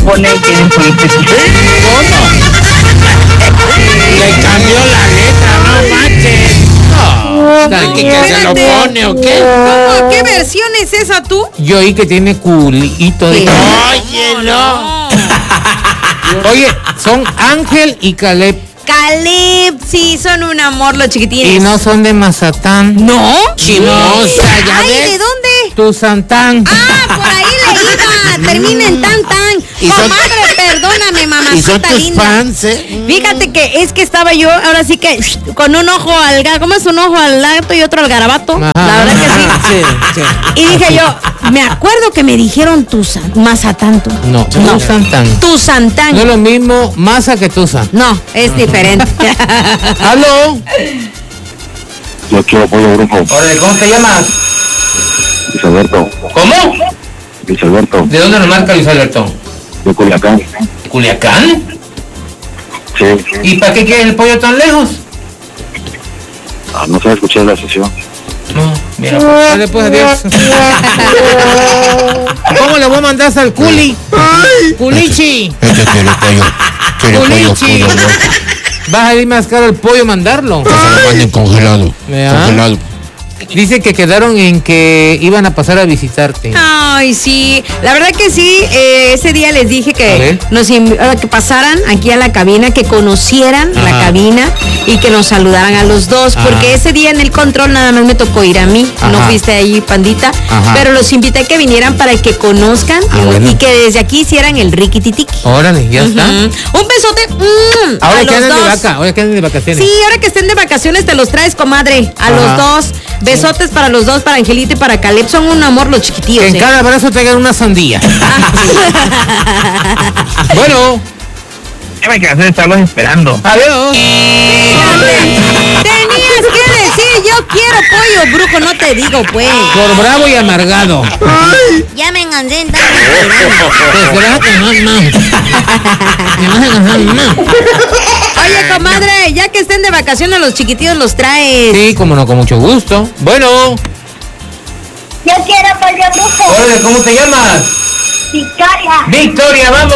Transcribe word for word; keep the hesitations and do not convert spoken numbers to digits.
pone y quieren ponerse. ¿Cómo? Le cambió la letra, no manches. No, ¿qué, que se lo pone o qué? ¿Cómo? ¿Qué versión es esa tú? Yo oí que tiene culito de... Oye, no. Oye, son Ángel y Caleb. Caleb, sí, son un amor los chiquitines. Y no son de Mazatán. ¿No? Chimosa, ya Ay, ves. ¿de dónde? Tuzantán. Ah, por ahí le iba. Termina en tan tan. Y son- Comadre, perdóname, Y son mamacita tus linda. fans, ¿eh? Fíjate que es que estaba yo, ahora sí que shh, con un ojo al gato, ¿cómo es un ojo al gato y otro al garabato? Ajá. La verdad que sí. Sí, sí. Y dije yo, me acuerdo que me dijeron Tuzan, Mazatán. tú. No, Tuzantán. Tuzantán. No es lo mismo Maza que Tuza. No, es diferente. ¿Aló? Yo quiero pollo brujo. Órale, ¿cómo te llamas? Luis Alberto. ¿Cómo? Luis Alberto. ¿De dónde nos marca Luis Alberto? De Culiacán. ¿Culiacán? Sí. ¿Y para qué quieres el pollo tan lejos? Ah, no sé, escuché la sesión. No, mira, pues. Dale pues, adiós. ¿Cómo le voy a mandar al culi? Culichi. Este quiere pollo. Quiere pollo, Culichi. pollo, no. Vas a ir más caro el pollo mandarlo. Que se lo manden congelado. ¿Ya? Congelado. Dice que quedaron en que iban a pasar a visitarte. Ay, sí, la verdad que sí, eh, ese día les dije A que ver. nos inv- a que pasaran aquí a la cabina, que conocieran la Ajá. cabina y que nos saludaran a los dos, Ajá. porque ese día en el control nada más me tocó ir a mí, no Ajá. fuiste ahí, pandita, Ajá. pero los invité a que vinieran para que conozcan Ah, bueno. y que desde aquí hicieran el riquititiqui. Órale, ya está. Ujú. Un besote mm, Ahora a que los andan de dos. vaca, ahora que andan de vacaciones. Sí, ahora que estén de vacaciones te los traes, comadre, a Ajá. los dos. Besotes para los dos, para Angelito y para Caleb. Son un amor los chiquitillos. Que en ¿eh? cada abrazo traigan una sandía. Bueno, Ya me cansé de estarlos esperando. adiós. Tenías que decir, yo quiero pollo brujo, no te digo, pues. Por bravo y amargado. Ya me engancé. Pues te vas a cansar más. Te vas a cansar más. Oye, comadre, ya que estén de vacaciones los chiquitillos los traes. Sí, como no, con mucho gusto. Bueno, Yo quiero pollo brujo. Órale, ¿cómo te llamas? Victoria. Victoria, vamos.